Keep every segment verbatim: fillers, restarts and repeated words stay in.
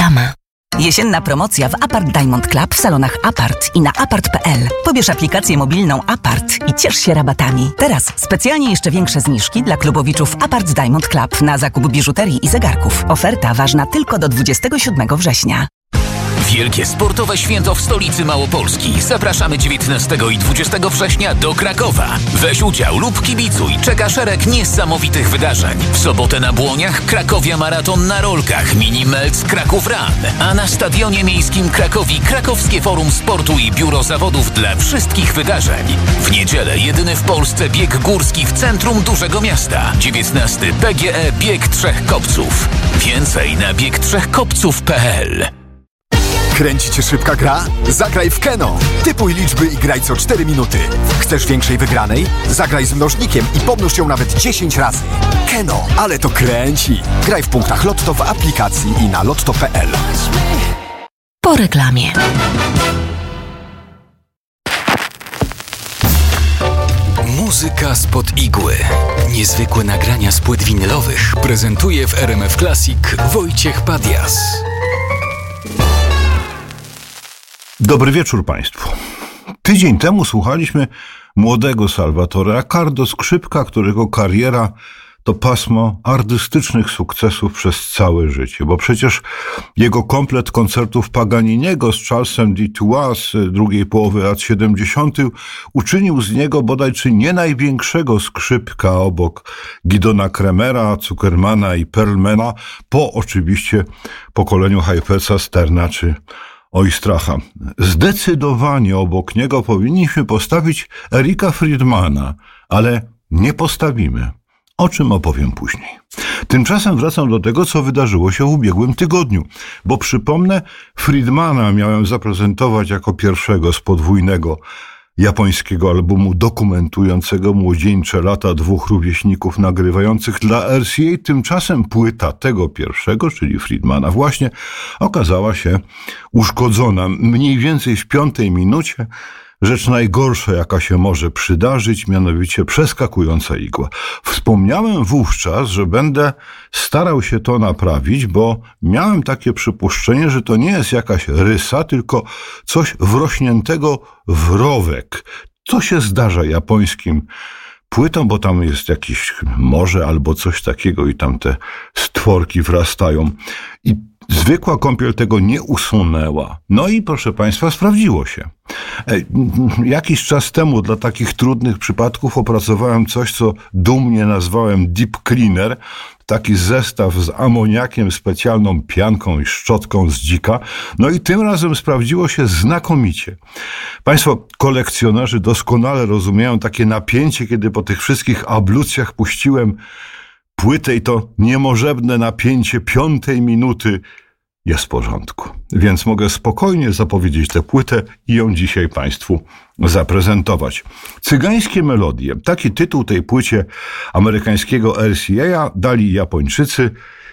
Reklama. Jesienna promocja w Apart Diamond Club w salonach Apart i na apart kropka p l. Pobierz aplikację mobilną Apart i ciesz się rabatami. Teraz specjalnie jeszcze większe zniżki dla klubowiczów Apart Diamond Club na zakup biżuterii i zegarków. Oferta ważna tylko do dwudziestego siódmego września. Wielkie sportowe święto w stolicy Małopolski. Zapraszamy dziewiętnastego i dwudziestego września do Krakowa. Weź udział lub kibicuj. Czeka szereg niesamowitych wydarzeń. W sobotę na Błoniach Krakowia Maraton na rolkach, Mini Melc Kraków Run. A na Stadionie Miejskim Krakowi Krakowskie Forum Sportu i Biuro Zawodów dla wszystkich wydarzeń. W niedzielę jedyny w Polsce bieg górski w centrum dużego miasta. dziewiętnasty P G E Bieg Trzech Kopców. Więcej na bieg trzech kopców kropka p l. Kręci cię szybka gra? Zagraj w Keno. Typuj liczby i graj co cztery minuty. Chcesz większej wygranej? Zagraj z mnożnikiem i pomnóż ją nawet dziesięć razy. Keno, ale to kręci. Graj w punktach Lotto w aplikacji i na lotto kropka p l. Po reklamie. Muzyka spod igły. Niezwykłe nagrania z płyt winylowych prezentuje w R M F Classic Wojciech Padias. Dobry wieczór Państwu. Tydzień temu słuchaliśmy młodego Salvatore Accardo, skrzypka, którego kariera to pasmo artystycznych sukcesów przez całe życie, bo przecież jego komplet koncertów Paganiniego z Charlesem Dutoit z drugiej połowy lat siedemdziesiątych uczynił z niego bodaj czy nie największego skrzypka obok Gidona Kremera, Zuckermana i Perlmana, po oczywiście pokoleniu Heifetza, Sterna czy Oistracha. Zdecydowanie obok niego powinniśmy postawić Erika Friedmana, ale nie postawimy. O czym opowiem później. Tymczasem wracam do tego, co wydarzyło się w ubiegłym tygodniu, bo przypomnę, Friedmana miałem zaprezentować jako pierwszego z podwójnego japońskiego albumu dokumentującego młodzieńcze lata dwóch rówieśników nagrywających dla R C A. Tymczasem płyta tego pierwszego, czyli Friedmana, właśnie okazała się uszkodzona. Mniej więcej w piątej minucie rzecz najgorsza, jaka się może przydarzyć, mianowicie przeskakująca igła. Wspomniałem wówczas, że będę starał się to naprawić, bo miałem takie przypuszczenie, że to nie jest jakaś rysa, tylko coś wrośniętego w rowek. To się zdarza japońskim płytom, bo tam jest jakieś morze albo coś takiego i tam te stworki wrastają. I zwykła kąpiel tego nie usunęła. No i proszę Państwa, sprawdziło się. Jakiś czas temu dla takich trudnych przypadków opracowałem coś, co dumnie nazwałem Deep Cleaner. Taki zestaw z amoniakiem, specjalną pianką i szczotką z dzika. No i tym razem sprawdziło się znakomicie. Państwo kolekcjonerzy doskonale rozumieją takie napięcie, kiedy po tych wszystkich ablucjach puściłem płytę i to niemożebne napięcie piątej minuty jest w porządku. Więc mogę spokojnie zapowiedzieć tę płytę i ją dzisiaj Państwu zaprezentować. Cygańskie melodie. Taki tytuł tej płycie amerykańskiego R C A dali Japończycy.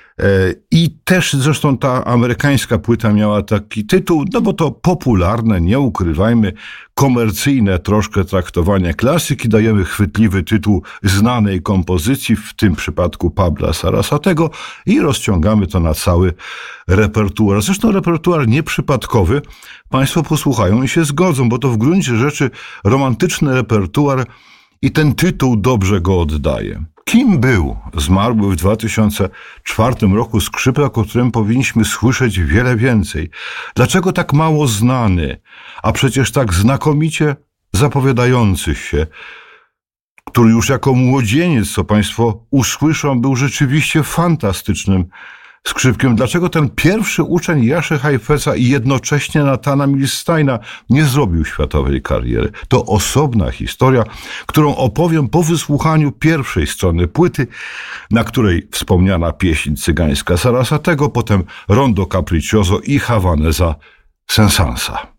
I też zresztą ta amerykańska płyta miała taki tytuł, no bo to popularne, nie ukrywajmy, komercyjne troszkę traktowanie klasyki. Dajemy chwytliwy tytuł znanej kompozycji, w tym przypadku Pabla Sarasatego, i rozciągamy to na cały repertuar. Zresztą repertuar nieprzypadkowy. Państwo posłuchają i się zgodzą, bo to w gruncie rzeczy romantyczny repertuar i ten tytuł dobrze go oddaje. Kim był zmarły w dwa tysiące czwartym roku skrzypek, o którym powinniśmy słyszeć wiele więcej? Dlaczego tak mało znany, a przecież tak znakomicie zapowiadający się, który już jako młodzieniec, co Państwo usłyszą, był rzeczywiście fantastycznym skrzypkiem? Dlaczego ten pierwszy uczeń Jaszy Heifetza i jednocześnie Nathana Milsteina nie zrobił światowej kariery? To osobna historia, którą opowiem po wysłuchaniu pierwszej strony płyty, na której wspomniana pieśń cygańska Sarasatego, potem Rondo Capriccioso i Havanesa Sensansa.